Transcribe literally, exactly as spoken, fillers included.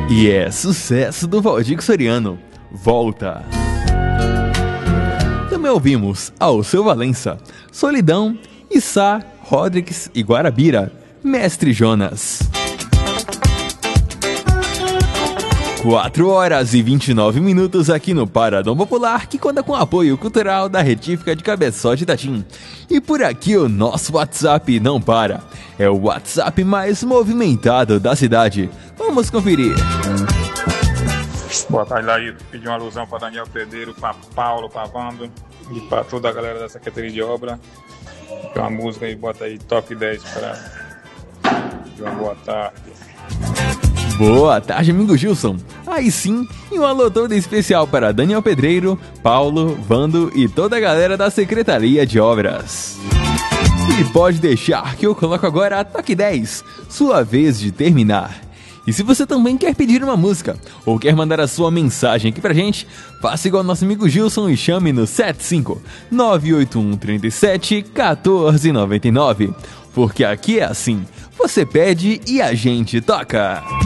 E é sucesso do Valdir Soriano, Volta. Também ouvimos Alceu Valença, Solidão, Issá, Rodrigues e Guarabira, Mestre Jonas. quatro horas e vinte e nove minutos aqui no Paradão Popular, que conta com o apoio cultural da Retífica de Cabeçote Itatim. E por aqui o nosso WhatsApp não para. É o WhatsApp mais movimentado da cidade. Vamos conferir. Boa tarde, Laí. Pedi uma alusão para Daniel Pedreiro, para Paulo, para Wando e para toda a galera da Secretaria de Obra. Tem uma música aí, bota aí top dez para uma boa tarde. Boa tarde, amigo Gilson. Aí sim, e um alô todo especial para Daniel Pedreiro, Paulo, Wando e toda a galera da Secretaria de Obras. E pode deixar que eu coloco agora a Toque dez, sua vez de terminar. E se você também quer pedir uma música ou quer mandar a sua mensagem aqui pra gente, faça igual nosso amigo Gilson e chame no sete cinco nove oito um três sete um quatro nove nove. Porque aqui é assim, você pede e a gente toca.